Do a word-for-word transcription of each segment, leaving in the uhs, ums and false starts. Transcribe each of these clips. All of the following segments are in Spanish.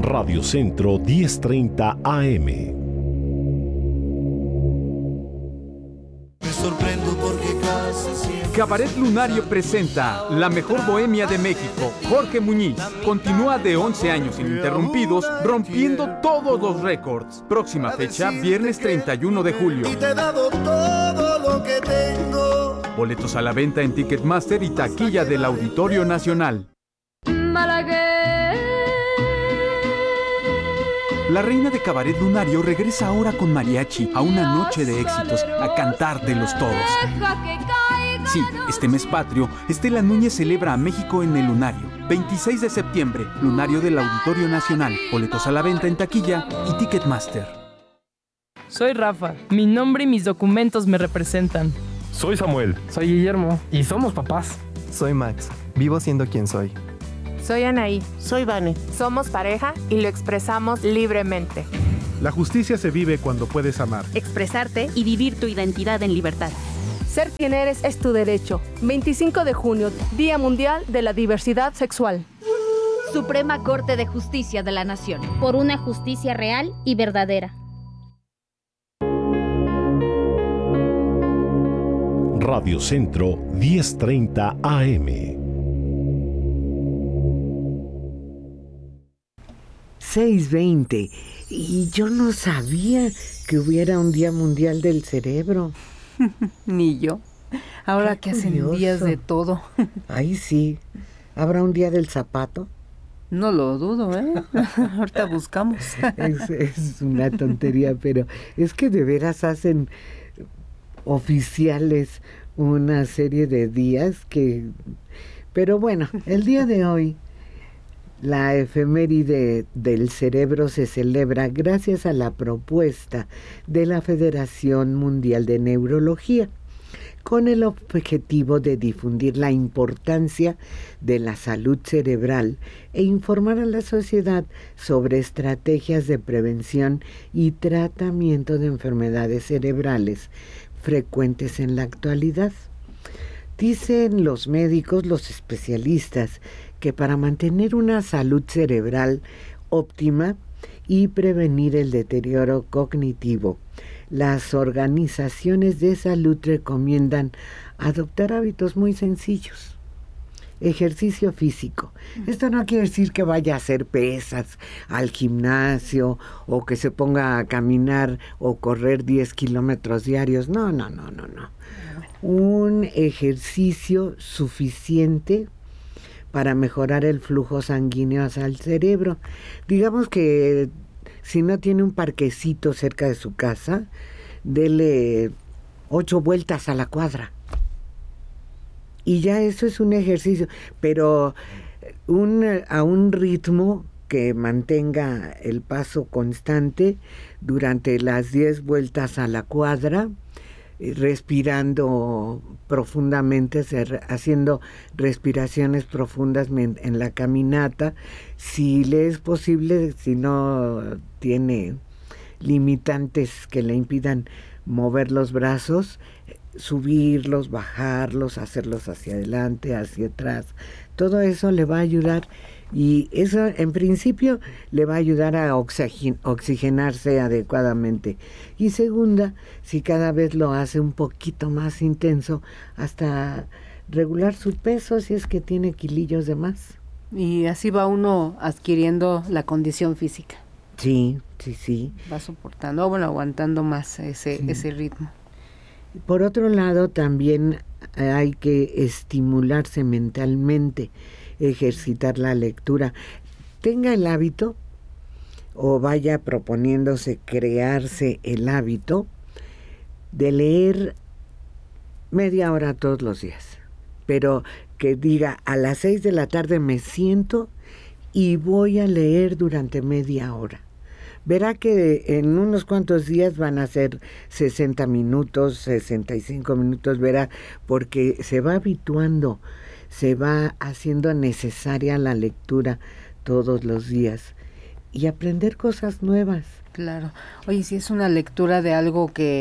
Radio Centro diez treinta A M. Cabaret Lunario presenta La Mejor Bohemia de México. Jorge Muñiz continúa de once años ininterrumpidos, rompiendo todos los récords. Próxima fecha, viernes treinta y uno de julio. Y te he dado todo lo que tengo. Boletos a la venta en Ticketmaster y taquilla del Auditorio Nacional. La reina de Cabaret Lunario regresa ahora con mariachi a una noche de éxitos, a cantártelos todos. Sí, este mes patrio, Estela Núñez celebra a México en el Lunario. veintiséis de septiembre, Lunario del Auditorio Nacional. Boletos a la venta en taquilla y Ticketmaster. Soy Rafa. Mi nombre y mis documentos me representan. Soy Samuel. Soy Guillermo. Y somos papás. Soy Max. Vivo siendo quien soy. Soy Anaí. Soy Vane. Somos pareja y lo expresamos libremente. La justicia se vive cuando puedes amar, expresarte y vivir tu identidad en libertad. Ser quien eres es tu derecho. veinticinco de junio, Día Mundial de la Diversidad Sexual. Suprema Corte de Justicia de la Nación. Por una justicia real y verdadera. Radio Centro diez treinta A M. seis veinte. Y yo no sabía que hubiera un Día Mundial del Cerebro. Ni yo. Ahora que hacen días de todo. Ay, sí. ¿Habrá un día del zapato? No lo dudo, ¿eh? Ahorita buscamos. Es, es una tontería, pero es que de veras hacen oficiales una serie de días que... Pero bueno, el día de hoy, la efeméride del cerebro se celebra gracias a la propuesta de la Federación Mundial de Neurología, con el objetivo de difundir la importancia de la salud cerebral e informar a la sociedad sobre estrategias de prevención y tratamiento de enfermedades cerebrales frecuentes en la actualidad. Dicen los médicos, los especialistas, que para mantener una salud cerebral óptima y prevenir el deterioro cognitivo, las organizaciones de salud recomiendan adoptar hábitos muy sencillos. Ejercicio físico. Esto no quiere decir que vaya a hacer pesas al gimnasio o que se ponga a caminar o correr diez kilómetros diarios. No, no, no, no, no. Un ejercicio suficiente para mejorar el flujo sanguíneo hacia el cerebro. Digamos que si no tiene un parquecito cerca de su casa, dele ocho vueltas a la cuadra. Y ya eso es un ejercicio, pero un, a un ritmo que mantenga el paso constante durante las diez vueltas a la cuadra, respirando profundamente, haciendo respiraciones profundas en la caminata, si le es posible, si no tiene limitantes que le impidan mover los brazos, subirlos, bajarlos, hacerlos hacia adelante, hacia atrás. Todo eso le va a ayudar, y eso en principio le va a ayudar a oxigen- oxigenarse adecuadamente. Y segunda, si cada vez lo hace un poquito más intenso, hasta regular su peso si es que tiene kilillos de más. Y así va uno adquiriendo la condición física. Sí, sí, sí. Va soportando, bueno, aguantando más ese, sí. ese ritmo. Por otro lado, también hay que estimularse mentalmente, ejercitar la lectura. Tenga el hábito o vaya proponiéndose crearse el hábito de leer media hora todos los días, pero que diga a las seis de la tarde me siento y voy a leer durante media hora. Verá que en unos cuantos días van a ser sesenta minutos, sesenta y cinco minutos, verá, porque se va habituando, se va haciendo necesaria la lectura todos los días y aprender cosas nuevas. Claro. Oye, si es una lectura de algo que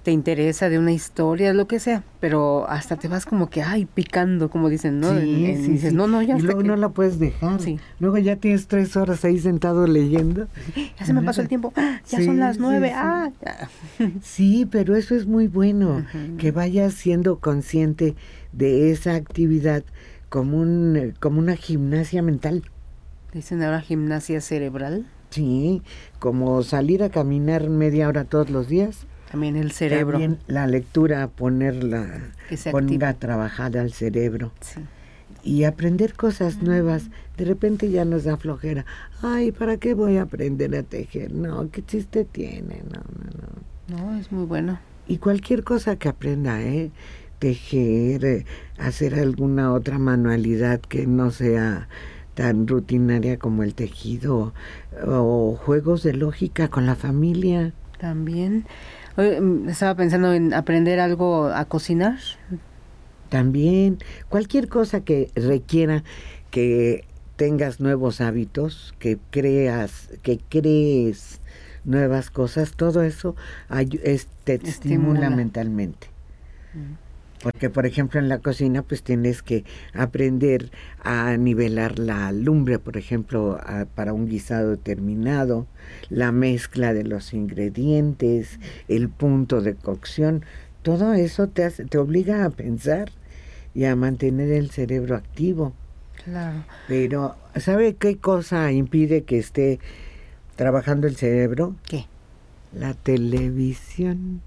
te interesa de una historia, lo que sea, pero hasta te vas como que, ay, picando, como dicen, ¿no? Sí, En- en- sí, dices, sí. no, no, ya y hasta luego que- no la puedes dejar. Sí. Luego ya tienes tres horas ahí sentado leyendo. Ya se me pasó el tiempo, ¡ah! Ya Sí, son las sí, nueve, sí. ah, ya. Sí, pero eso es muy bueno, Ujú. que vayas siendo consciente de esa actividad como un como una gimnasia mental. Dicen ahora gimnasia cerebral, Sí, como salir a caminar media hora todos los días. también el cerebro. También la lectura, ponerla, Que se ponga active. a trabajar al cerebro. Sí. Y aprender cosas nuevas. De repente ya nos da flojera. Ay, ¿para qué voy a aprender a tejer? No, ¿qué chiste tiene? No, no, no. No, es muy bueno. Y cualquier cosa que aprenda, ¿eh? Tejer, eh, hacer alguna otra manualidad que no sea tan rutinaria como el tejido, o juegos de lógica con la familia. También. Oye, mm, estaba pensando en aprender algo a cocinar. También cualquier cosa que requiera que tengas nuevos hábitos, que creas, que crees nuevas cosas, todo eso ayu- es- te estimula, Estimula. mentalmente. Porque, por ejemplo, en la cocina, pues tienes que aprender a nivelar la lumbre, por ejemplo, a- para un guisado determinado, la mezcla de los ingredientes, el punto de cocción. Todo eso te hace, te obliga a pensar y a mantener el cerebro activo. Claro. Pero, ¿sabe qué cosa impide que esté trabajando el cerebro? ¿Qué? La televisión.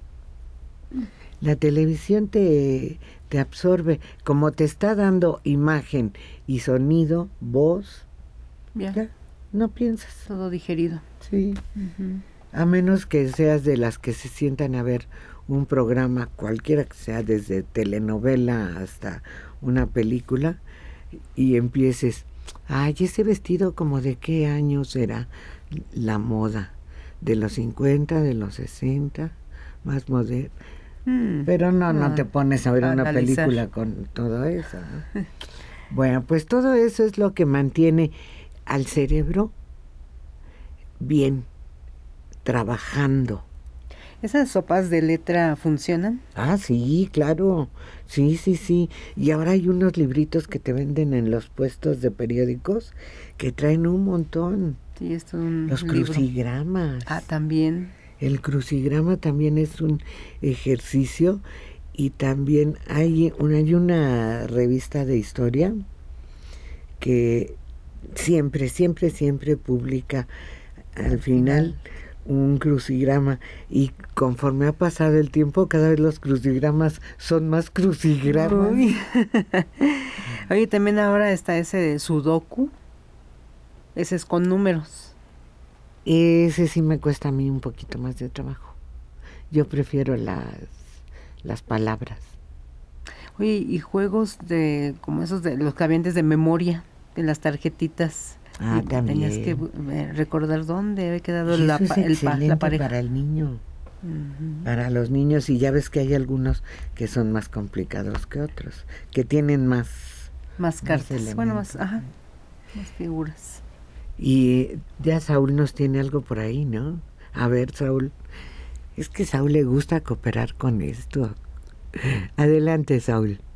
La televisión te, te absorbe, como te está dando imagen y sonido, voz, Ya, ya, no piensas. todo digerido. Sí. Ujú. A menos que seas de las que se sientan a ver un programa, cualquiera que sea, desde telenovela hasta una película, y empieces, ay, ese vestido como de qué año será la moda, de los cincuenta, de los sesenta, más moderno. Mm. Pero no, no Ah, te pones a ver a una analizar. película con todo eso, ¿no? Bueno, pues todo eso es lo que mantiene al cerebro bien, trabajando. ¿Esas sopas de letra funcionan? Ah, sí, claro. Sí, sí, sí. Y ahora hay unos libritos que te venden en los puestos de periódicos que traen un montón. Sí, esto es un Los libro. crucigramas. Ah, también. El crucigrama también es un ejercicio, y también hay una, hay una revista de historia que siempre, siempre, siempre publica al final un crucigrama, y conforme ha pasado el tiempo cada vez los crucigramas son más crucigramas. Uy. Oye, también ahora está ese de Sudoku. Ese es con números. Ese sí me cuesta a mí un poquito más de trabajo. Yo prefiero las, las palabras. Oye, y juegos de, como esos de los que había antes de memoria, de las tarjetitas. Ah, Y también. Tenías que eh, recordar dónde había quedado Y la, eso es pa- el pa- excelente la pareja. para el niño, Ujú. para los niños, y ya ves que hay algunos que son más complicados que otros, que tienen más, Más cartas, bueno, más, elementos. ajá, más figuras. Y ya Saúl nos tiene algo por ahí, ¿no? A ver, Saúl, es que Saúl le gusta cooperar con esto. Adelante, Saúl.